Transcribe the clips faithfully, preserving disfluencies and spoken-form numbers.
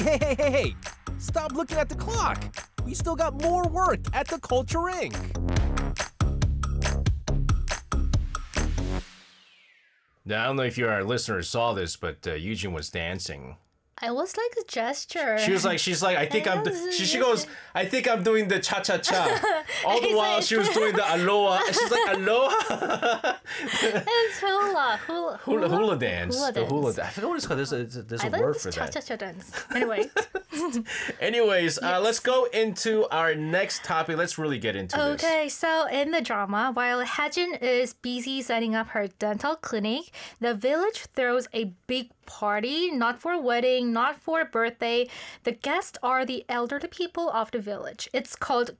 Hey, hey, hey, hey! Stop looking at the clock! We still got more work at the Culture Incorporated. Now, I don't know if your listeners saw this, but uh, Eugene was dancing. I was like a gesture. She was like, she's like, I think I I'm, she, she goes, I think I'm doing the cha-cha-cha. All the while she was doing the aloha. She's like, aloha. It's hula. Hula, hula, hula dance. Hula the dance. hula dance. I forgot what it's called. There's a, there's a I word it's for that. cha-cha-cha dance. Anyway. Anyways, uh, Yes. let's go into our next topic. Let's really get into this. Okay, so in the drama, while Hajin is busy setting up her dental clinic, the village throws a big party, not for a wedding, not for a birthday. The guests are the elderly people of the village. It's called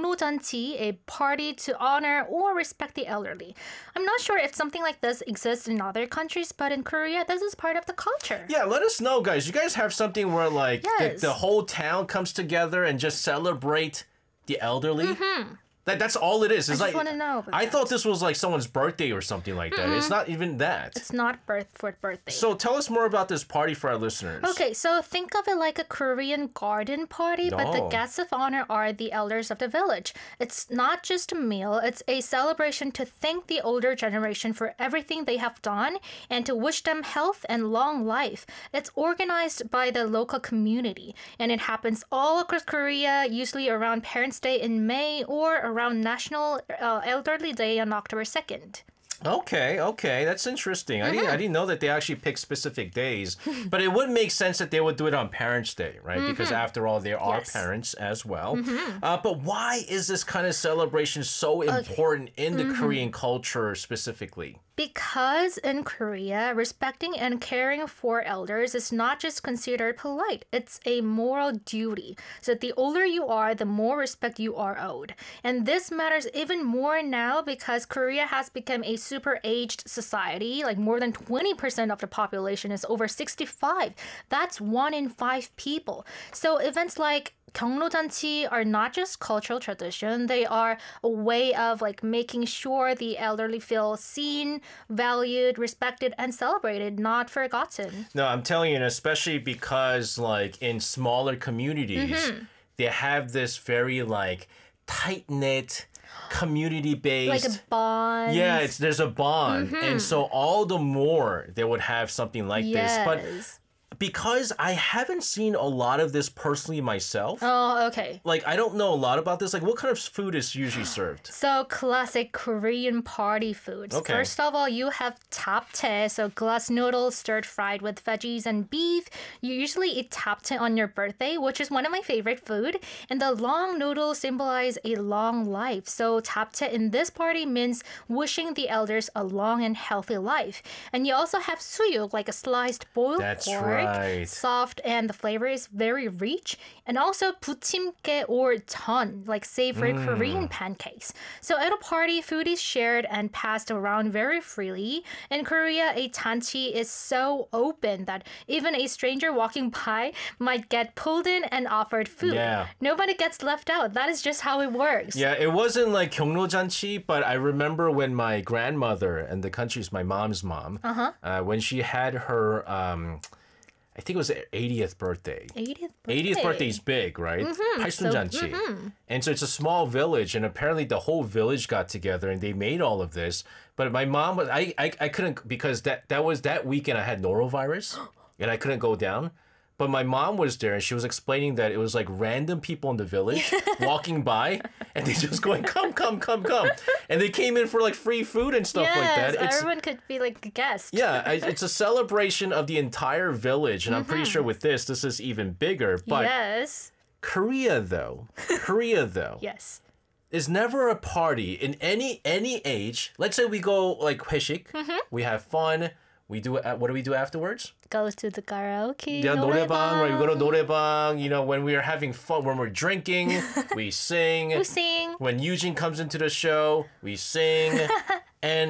경로잔치, a party to honor or respect the elderly. I'm not sure if something like this exists in other countries, but in Korea, this is part of the culture. Yeah, let us know, guys. You guys have something where like Yes. the, the whole town comes together and just celebrate the elderly? Mm-hmm. That, that's all it is. It's I like, just want to know. about I that. thought this was like someone's birthday or something like that. It's not even that. It's not birth for birthday. So tell us more about this party for our listeners. Okay, so think of it like a Korean garden party, but the Oh. guests of honor are the elders of the village. It's not just a meal, it's a celebration to thank the older generation for everything they have done and to wish them health and long life. It's organized by the local community, and it happens all across Korea, usually around Parents' Day in May or around National uh, Elderly Day on October second. Okay, okay, that's interesting. I didn't, Mm-hmm. I didn't know that they actually pick specific days, but it would make sense that they would do it on Parents' Day, right? Because after all, they are Yes. parents as well. Uh, but why is this kind of celebration so important in the Korean culture specifically? Because in Korea, respecting and caring for elders is not just considered polite, it's a moral duty. So the older you are, the more respect you are owed. And this matters even more now because Korea has become a super aged society. Like more than twenty percent of the population is over sixty-five. That's one in five people. So events like 경로잔치 are not just cultural tradition. They are a way of like making sure the elderly feel seen, valued, respected, and celebrated, not forgotten. No, I'm telling you, and especially because like in smaller communities, Mm-hmm. they have this very like tight-knit, community-based. Like a bond. Yeah, it's there's a bond, and so all the more they would have something like this. But Yes. because I haven't seen a lot of this personally myself, Oh, okay. like I don't know a lot about this. Like, what kind of food is usually served? So classic Korean party foods. Okay. First of all, you have tapte, so glass noodles stir fried with veggies and beef. You usually eat tapte on your birthday, which is one of my favorite food. And the long noodles symbolize a long life. So tapte in this party means wishing the elders a long and healthy life. And you also have suyuk, like a sliced boiled That's pork. right. Soft, and the flavor is very rich. And also 부침개 or ton, like savory Mm. Korean pancakes. So at a party, food is shared and passed around very freely. In Korea, a tanchi is so open that even a stranger walking by might get pulled in and offered food. Yeah. Nobody gets left out. That is just how it works. Yeah, it wasn't like 경로잔치, but I remember when my grandmother, and the country's my mom's mom, uh-huh. uh, when she had her, um, I think it was her eightieth birthday. eightieth birthday. eightieth birthday is big, right? Mm-hmm. 팔순잔치. And so it's a small village, and apparently the whole village got together and they made all of this. But my mom was, I, I, I couldn't, because that, that was that weekend I had norovirus and I couldn't go down. But my mom was there and she was explaining that it was like random people in the village walking by and they just going, come, come, come, come. And they came in for like free food and stuff Yes, like that. It's, everyone could be like a guest. yeah, I- it's a celebration of the entire village. And I'm pretty sure with this, this is even bigger. But yes. Korea, though, Korea, though, Yes. is never a party in any any age. Let's say we go like 회식, we have fun. We do uh, what do we do afterwards? Goes to the karaoke. Yeah, 노래방, right? We go to 노래방. 노래방. You know, when we are having fun, when we're drinking, we sing. We sing. When Eugene comes into the show, we sing. And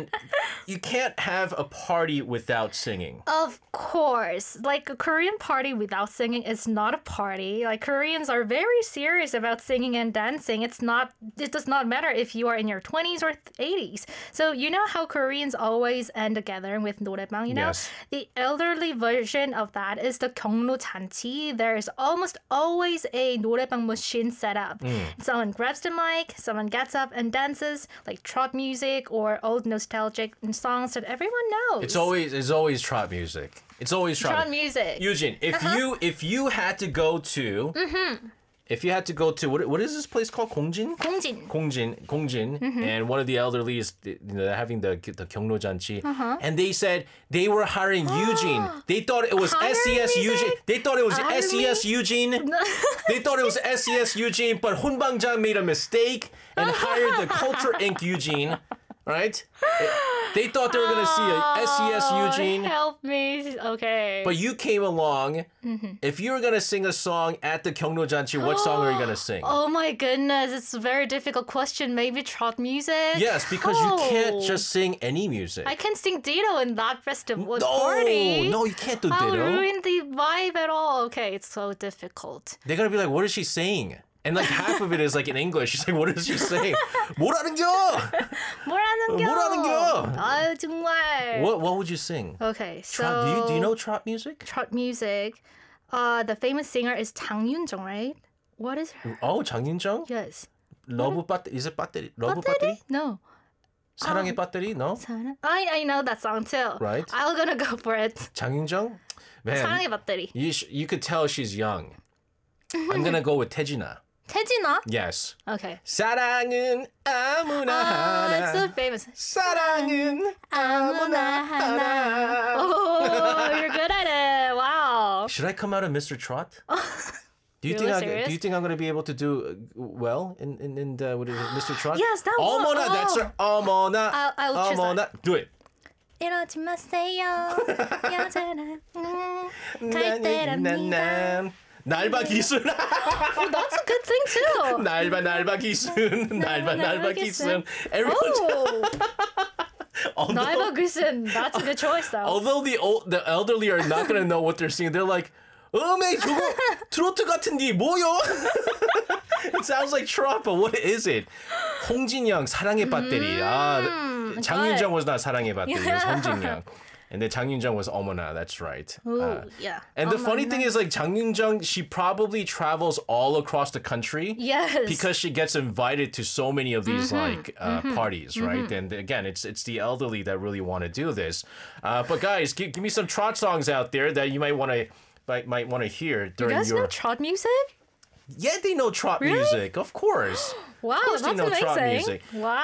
you can't have a party without singing. Of course. Like a Korean party without singing is not a party. Like Koreans are very serious about singing and dancing. It's not it does not matter if you are in your twenties or eighties. So you know how Koreans always end together with 노래방, you know? Yes. The elderly version of that is the 경로 잔치. There's almost always a 노래방 machine set up. Someone grabs the mic, someone gets up and dances, like trot music or old nostalgic songs that everyone knows. It's always it's always trot music. It's always trot, trot music. Eugene, if you if you had to go to if you had to go to what what is this place called? Kongjin? 공진. Kongjin, Kongjin, and one of the elderly is you know, having the the 경로잔치, and they said they were hiring Eugene. They thought it was Hiring S E S music? Eugene. They thought it was Hiring S E S Eugene. They thought it was S E S Eugene, but Hunbangjang made a mistake and hired the Culture Incorporated. Eugene. Right? They thought they were gonna see a S E S Eugene. Help me. Okay. But you came along. If you were gonna sing a song at the 경로잔치, what song are you gonna sing? Oh my goodness, it's a very difficult question. Maybe trot music? Yes, because Oh. you can't just sing any music. I can sing Ditto in that festival no, party. no, you can't do I'll ditto. ruin the vibe at all. Okay, it's so difficult. They're gonna be like, what is she saying? And like half of it is like in English. She's like, what is she saying? 뭐라는겨? 뭐라는겨? 뭐라는겨? 아유 정말. What what would you sing? Okay, so Trot, do you do you know trot music? trot music? Uh, the famous singer is Jang Yun-jung, right? What is her? Oh, 장윤정? Yes. Love battery? Is it battery? Love 배터리? battery? No. 사랑의 배터리? No? 사랑? I I know that song too. Right. I'm gonna go for it. 장윤정? Man, 사랑의 배터리. you sh- you could tell she's young. I'm gonna go with 태진아. 태진아? Yes. Okay. 사랑은 아무나 Ah, it's so 하나. famous. 사랑은 아무나 하나. Oh, you're good at it. Wow. Should I come out of Mister Trot? Do you Really think I, serious? do you think I'm gonna be able to do uh, well in in, in the, what is it, Mister Trot? Yes, that one. 어머나, Oh. that's her. 어머나. I'll- I'll choose 어머나. Do it. 이러지 마세요. 여자는 음, 갈 때랍니다. 날바 기순. Oh, that's a good thing too. 날바 날바 기순. 날바 날바 기순. Everyone's Oh, although, 날바 귀신. That's a good choice though. although the old, the elderly are not gonna know what they're singing, they're like, 음에 저거 트로트 같은데 뭐요? It sounds like trot, but what is it? 홍진영 사랑의 배터리. Ah, 장윤정 was not 사랑의 배터리. It was 홍진영. And then Jang Yun-jung was 어머나. That's right. Ooh, Uh, yeah. and the funny 어머나. thing is, like, Jang Yun-jung, she probably travels all across the country. Yes. Because she gets invited to so many of these like uh, parties, right? And again, it's it's the elderly that really want to do this. Uh, but guys, give, give me some trot songs out there that you might want to might might want to hear You during guys your. know trot music? Yeah, they know trot Really? music, of course. Wow, course they that's know amazing. trot music.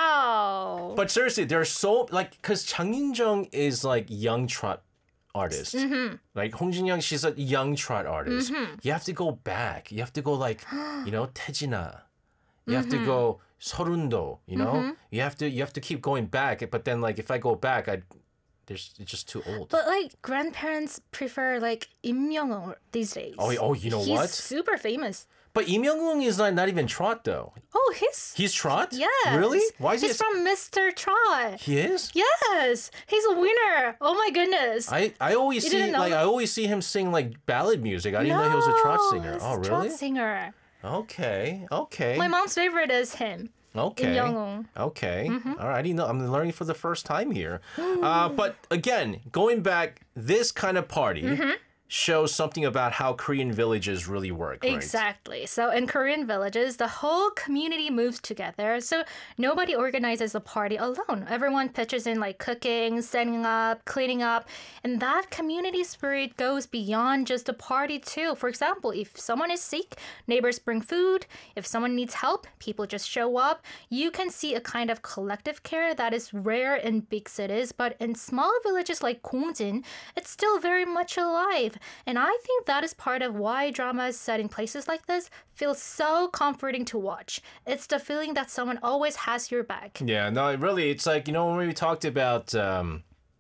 Wow. But seriously, there's so like because Jang Yun-jung is like young trot artist. Mm-hmm. Like Hong Jin-young, she's a young trot artist. You have to go back. You have to go like, you know, 태진아. You have to Mm-hmm. go 서른도. You know, you have to you have to keep going back. But then like if I go back, I there's it's just too old. But like grandparents prefer like Im Myung-woo these days. Oh, oh, you know He's what? super famous. But Lee Myung-woong is not, not even trot though. Oh, he's He's trot? yes. Really? Why is he? He's a- from Mister Trot. He is. Yes, he's a winner. Oh my goodness. I, I always You see didn't know like that? I always see him sing like ballad music. I didn't know he was a trot singer. he's Oh, a really? Trot singer. Okay. Okay. My mom's favorite is him. Okay. Young-woong. Okay. Mm-hmm. All right. I didn't know. I'm learning for the first time here. Uh, but again, going back, this kind of party Mm-hmm. shows something about how Korean villages really work, right? Exactly. So in Korean villages, the whole community moves together. So nobody organizes the party alone. Everyone pitches in like cooking, setting up, cleaning up. And that community spirit goes beyond just the party too. For example, if someone is sick, neighbors bring food. If someone needs help, people just show up. You can see a kind of collective care that is rare in big cities, but in small villages like Kongjin, it's still very much alive. And I think that is part of why dramas set in places like this feel so comforting to watch. It's the feeling that someone always has your back. Yeah, no, it really, it's like, you know, when we talked about, um,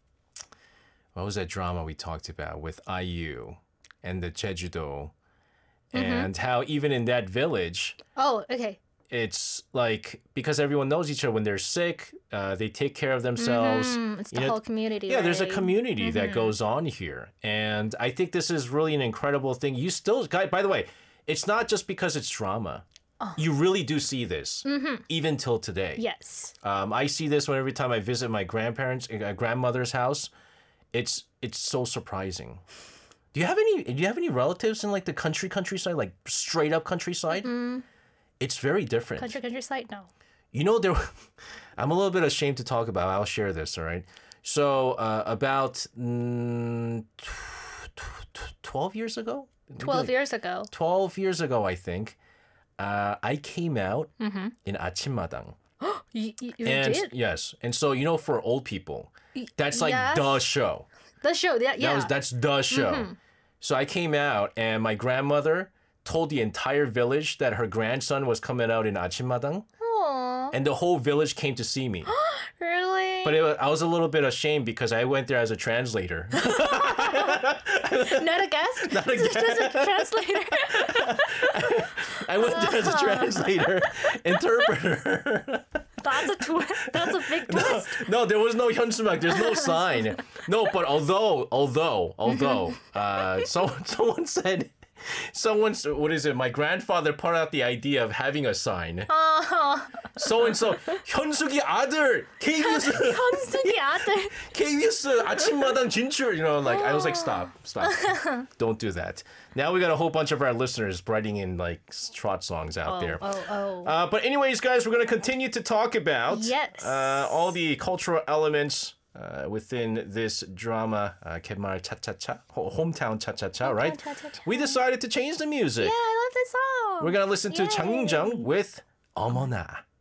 what was that drama we talked about with I U and the Jeju-do, Mm-hmm. and how even in that village, Oh, okay. it's like because everyone knows each other when they're sick, uh, they take care of themselves. Mm, it's the You know, whole community. Yeah, there's a right? community that goes on here. And I think this is really an incredible thing. You still, guy, by the way, it's not just because it's drama. You really do see this, even till today. Yes. Um, I see this when every time I visit my grandparents, uh, grandmother's house. It's it's so surprising. Do you have any? Do you have any relatives in like the country countryside, like straight up countryside? It's very different. Country countryside? No. You know, there. I'm a little bit ashamed to talk about. I'll share this. All right. So uh, about mm, twelve years ago. Twelve years ago. Twelve years ago, I think. Uh, I came out in 아침마당. You, you, you And did yes, and so you know, for old people, that's like yes. the show. the show. Yeah, yeah. That was that's the show. So I came out, and my grandmother told the entire village that her grandson was coming out in 아침마당, Aw, and the whole village came to see me. really? But it was, I was a little bit ashamed because I went there as a translator. Not a guest. Not a Just a translator. I went there as a translator, interpreter. That's a twist. That's a big twist. No, there was no 현수막. There's no sign. No, but although, although, although, uh, someone, someone said, someone, what is it? My grandfather put out the idea of having a sign. So and so, 현숙이 아들, 케이비에스, 현숙이 아들. 케이비에스 아침마당 진출. You know, like I was like, stop, stop, don't do that. Now we got a whole bunch of our listeners writing in like trot songs out there. Oh, oh. Uh, but anyways, guys, we're going to continue to talk about Yes. uh, all the cultural elements uh, within this drama, uh, 갯마을 차차차, Ho- hometown 차차차, right? Cha-cha-cha. We decided to change the music. Yeah, I love this song. We're going to listen to Yay. 장윤정 with 어머나.